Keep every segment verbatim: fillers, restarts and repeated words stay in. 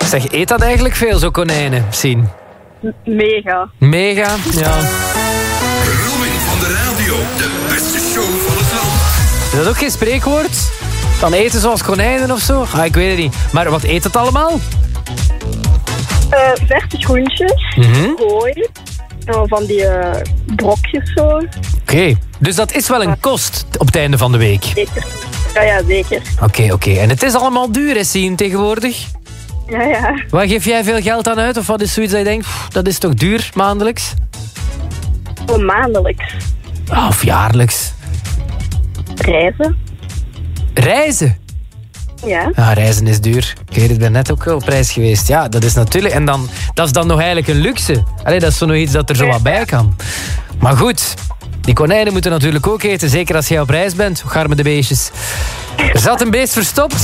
Zeg, eet dat eigenlijk veel, zo konijnen, Sien? Mega. Mega, ja. Robin van de radio, de beste show van het land. Is dat ook geen spreekwoord? Van eten zoals konijnen of zo? Ah, ik weet het niet. Maar wat eet het allemaal? Uh, verse groentjes, Mm-hmm. gooi, uh, van die uh, brokjes zo. Oké, okay. Dus dat is wel een kost op het einde van de week. Zeker. Ja, ja, zeker. Oké, okay, oké. Okay. En het is allemaal duur, hè, Sien, tegenwoordig? Ja, ja. Waar geef jij veel geld aan uit? Of wat is zoiets dat je denkt, pff, dat is toch duur, maandelijks? Oh, maandelijks. Oh, of jaarlijks? Reizen. Reizen? Ja. Ah, reizen is duur. Ik weet, ik ben net ook op reis geweest. Ja, dat is natuurlijk... En dan, dat is dan nog eigenlijk een luxe. Allee, dat is zo nog iets dat er zo wat bij kan. Maar goed, die konijnen moeten natuurlijk ook eten. Zeker als jij op reis bent. Hoe gaat met de beestjes? Er zat een beest verstopt.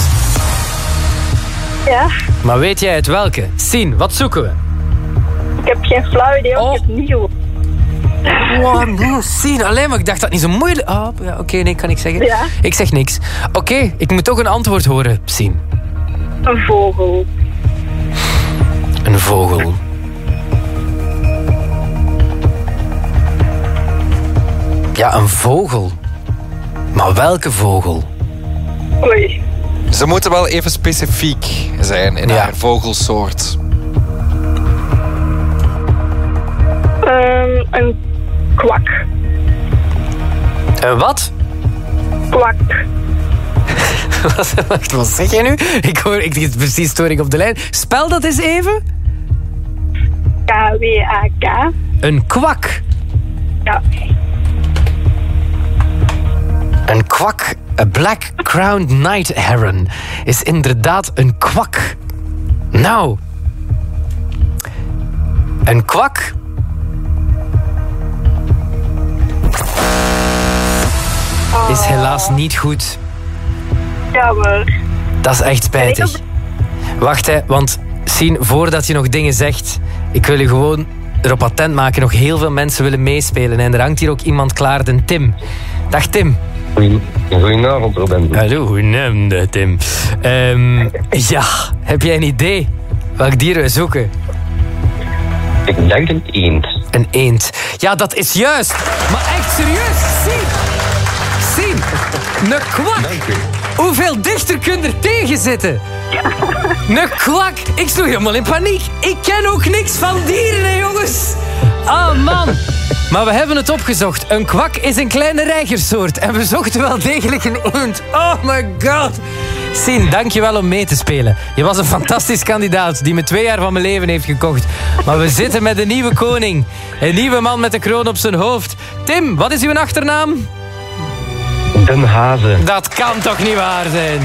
Ja. Maar weet jij het welke? Sien, wat zoeken we? Ik heb geen flauw idee, want Oh. ik heb het niet gehoord. Wow, no, Sien, alleen maar ik dacht dat niet zo moeilijk... Oh, ja, oké, okay, nee, kan ik zeggen. Ja. Ik zeg niks. Oké, okay, ik moet toch een antwoord horen, Sien. Een vogel. Een vogel. Ja, een vogel. Maar welke vogel? Oei. Ze moeten wel even specifiek zijn in Ja. haar vogelsoort. Um, een kwak. Een wat? Kwak. Wacht, wat zeg jij nu? Ik hoor ik heb precies storing op de lijn. Spel dat eens even. K W A K. Een kwak. Ja. Een kwak, a black crowned night heron, is inderdaad een kwak. Nou. Een kwak... is helaas niet goed. Jammer. Dat is echt spijtig. Wacht, hè, want Sien, voordat je nog dingen zegt... ik wil je gewoon erop attent maken. Nog heel veel mensen willen meespelen. En er hangt hier ook iemand klaar, de Tim. Dag, Tim. Goeien- Goedenavond, Robin. Hallo, goedenavond, Tim. Um, ja, heb jij een idee welk dier we zoeken? Ik denk een eend. Een eend. Ja, dat is juist. Maar echt serieus, Sien. Sien, een kwak. Dank u. Hoeveel dichter kun je er tegen zitten? Een kwak. Ik sloeg helemaal in paniek. Ik ken ook niks van dieren, hè, jongens. Ah, man. Maar we hebben het opgezocht. Een kwak is een kleine reigersoort. En we zochten wel degelijk een eend. Oh my god. Sien, dankjewel om mee te spelen. Je was een fantastisch kandidaat die me twee jaar van mijn leven heeft gekocht. Maar we zitten met een nieuwe koning. Een nieuwe man met een kroon op zijn hoofd. Tim, wat is uw achternaam? Den Hazen. Dat kan toch niet waar zijn?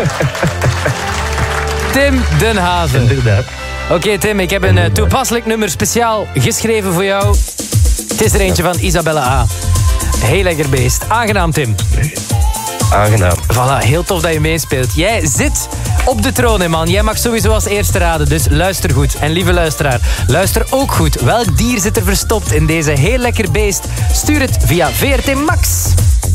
Tim Den Hazen. Inderdaad. Oké, okay, Tim, ik heb een uh, toepasselijk nummer speciaal geschreven voor jou. Het is er eentje van Isabella A. Heel lekker beest. Aangenaam, Tim. Aangenaam. Voilà, heel tof dat je meespeelt. Jij zit op de troon, hè, man. Jij mag sowieso als eerste raden, dus luister goed. En lieve luisteraar, luister ook goed. Welk dier zit er verstopt in deze heel lekker beest? Stuur het via V R T Max.